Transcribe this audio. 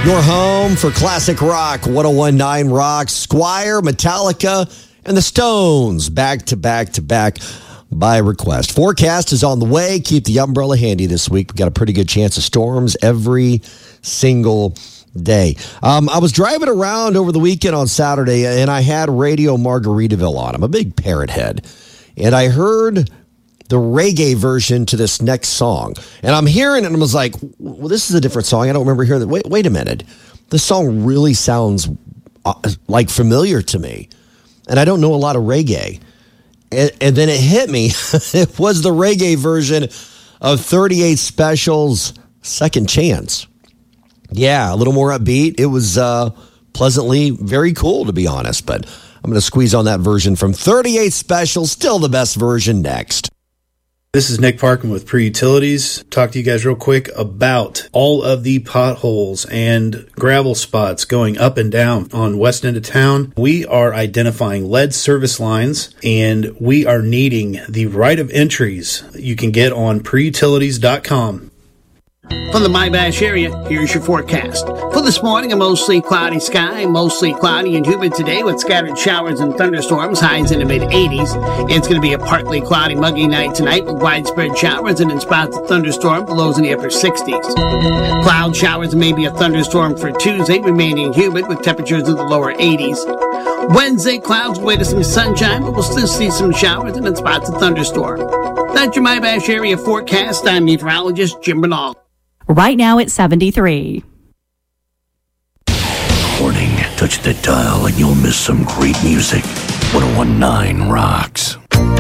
Your home for classic rock, 1019 Rocks, Squire, Metallica, and the Stones, back to back to back by request. Forecast is on the way. Keep the umbrella handy this week. We got a pretty good chance of storms every single day. I was driving around over the weekend on Saturday, and I had Radio Margaritaville on. I'm a big Parrot head, and I heard the reggae version to this next song. And I'm hearing it and I was like, well, this is a different song. I don't remember hearing it. Wait a minute. This song really sounds like familiar to me. And I don't know a lot of reggae. And then it hit me. It was the reggae version of 38 Special's Second Chance. Yeah, a little more upbeat. It was pleasantly very cool, to be honest. But I'm going to squeeze on that version from 38 Special. Still the best version next. This is Nick Parkman with Pre-Utilities. Talk to you guys real quick about all of the potholes and gravel spots going up and down on west end of town. We are identifying lead service lines, and we are needing the right of entries you can get on preutilities.com. From the Mybash area, here's your forecast. For this morning, a mostly cloudy sky, mostly cloudy and humid today with scattered showers and thunderstorms, highs in the mid-80s. It's going to be a partly cloudy, muggy night tonight with widespread showers and in spots of thunderstorm, lows in the upper 60s. Cloud showers and maybe a thunderstorm for Tuesday, remaining humid with temperatures in the lower 80s. Wednesday, clouds way to some sunshine, but we'll still see some showers and in spots of thunderstorm. That's your Mybash area forecast. I'm meteorologist Jim Bernal. Right now it's 73. Warning, touch the dial and you'll miss some great music. 1019 Rocks.